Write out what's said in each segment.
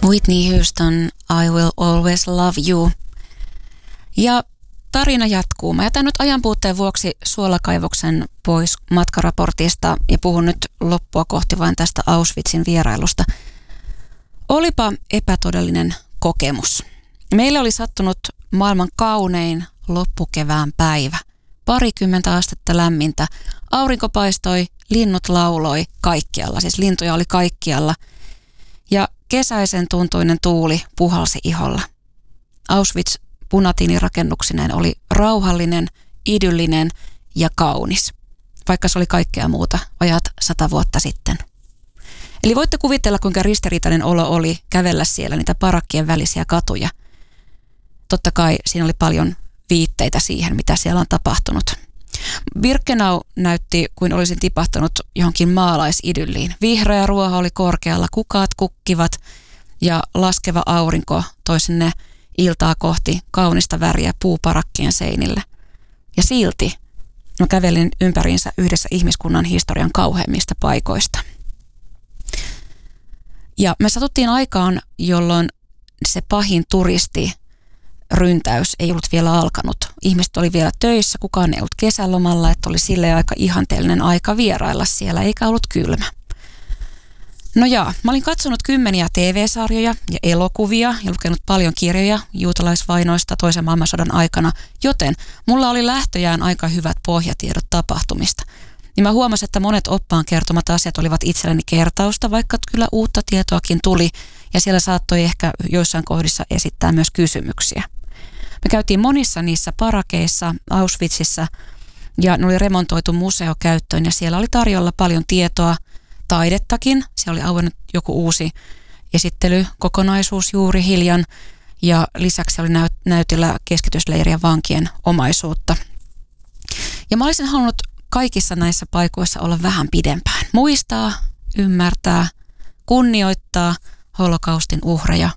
Whitney Houston, I Will Always Love You. Ja tarina jatkuu. Mä jätän nyt ajanpuutteen vuoksi suolakaivoksen pois matkaraportista ja puhun nyt loppua kohti vain tästä Auschwitzin vierailusta. Olipa epätodellinen kokemus. Meille oli sattunut maailman kaunein loppukevään päivä. 20 astetta lämmintä. Aurinko paistoi, linnut lauloi kaikkialla, siis lintuja oli kaikkialla. Ja kesäisen tuntuinen tuuli puhalsi iholla. Auschwitz punatiinirakennuksineen oli rauhallinen, idyllinen ja kaunis, vaikka se oli kaikkea muuta vajat 100 vuotta sitten. Eli voitte kuvitella, kuinka ristiriitainen olo oli kävellä siellä niitä parakkien välisiä katuja. Totta kai siinä oli paljon viitteitä siihen, mitä siellä on tapahtunut. Birkenau näytti kuin olisin tipahtanut johonkin maalaisidylliin. Vihreä ruoho oli korkealla, kukaat kukkivat ja laskeva aurinko toi sinne iltaa kohti kaunista väriä puuparakkien seinille. Ja silti mä kävelin ympäriinsä yhdessä ihmiskunnan historian kauheimmista paikoista. Ja me satuttiin aikaan, jolloin se pahin turistiryntäys ei ollut vielä alkanut. Ihmiset oli vielä töissä, kukaan ei ollut kesälomalla, että oli silleen aika ihanteellinen aika vierailla siellä, eikä ollut kylmä. No jaa, mä olin katsonut 10 TV-sarjoja ja elokuvia ja lukenut paljon kirjoja juutalaisvainoista toisen maailmansodan aikana, joten mulla oli lähtöjään aika hyvät pohjatiedot tapahtumista. Niin mä huomasin, että monet oppaan kertomat asiat olivat itselleni kertausta, vaikka kyllä uutta tietoakin tuli ja siellä saattoi ehkä joissain kohdissa esittää myös kysymyksiä. Me käytiin monissa niissä parakeissa Auschwitzissa ja ne oli remontoitu museokäyttöön ja siellä oli tarjolla paljon tietoa, taidettakin. Siellä oli auennut joku uusi esittelykokonaisuus juuri hiljan ja lisäksi oli näytillä keskitysleirien vankien omaisuutta. Ja mä olisin halunnut kaikissa näissä paikoissa olla vähän pidempään. Muistaa, ymmärtää, kunnioittaa holokaustin uhreja.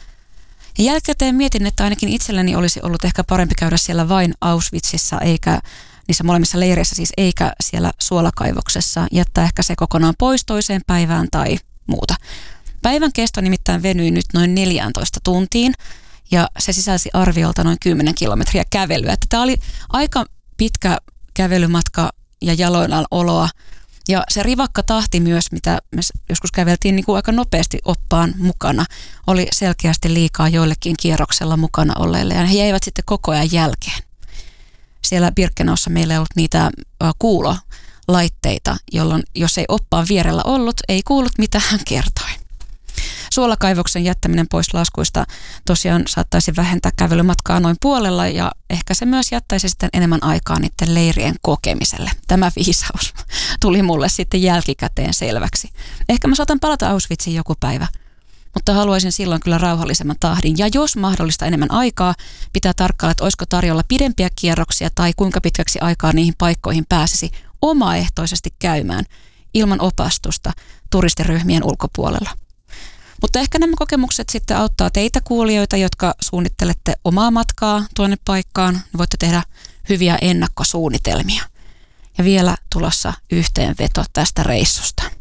Ja jälkikäteen mietin, että ainakin itselleni olisi ollut ehkä parempi käydä siellä vain Auschwitzissa eikä niissä molemmissa leireissä siis eikä siellä suolakaivoksessa, jättää ehkä se kokonaan pois toiseen päivään tai muuta. Päivän kesto nimittäin venyi nyt noin 14 tuntiin ja se sisälsi arviolta noin 10 kilometriä kävelyä. Tämä oli aika pitkä kävelymatka ja jaloillaan oloa ja se rivakka tahti myös, mitä me joskus käveltiin niin kuin aika nopeasti oppaan mukana, oli selkeästi liikaa joillekin kierroksella mukana olleille ja he jäivät sitten koko ajan jälkeen. Siellä Birkenaussa meillä ei ollut niitä kuulolaitteita, jolloin jos ei oppaan vierellä ollut, ei kuullut mitä hän kertoi. Suolakaivoksen jättäminen pois laskuista tosiaan saattaisi vähentää kävelymatkaa noin puolella ja ehkä se myös jättäisi sitten enemmän aikaa niiden leirien kokemiselle. Tämä viisaus tuli mulle sitten jälkikäteen selväksi. Ehkä mä saatan palata Auschwitziin joku päivä. Mutta haluaisin silloin kyllä rauhallisemman tahdin. Ja jos mahdollista enemmän aikaa, pitää tarkkailla, että olisiko tarjolla pidempiä kierroksia tai kuinka pitkäksi aikaa niihin paikkoihin pääsisi omaehtoisesti käymään ilman opastusta turistiryhmien ulkopuolella. Mutta ehkä nämä kokemukset sitten auttaa teitä kuulijoita, jotka suunnittelette omaa matkaa tuonne paikkaan. Voitte tehdä hyviä ennakkosuunnitelmia. Ja vielä tulossa yhteenveto tästä reissusta.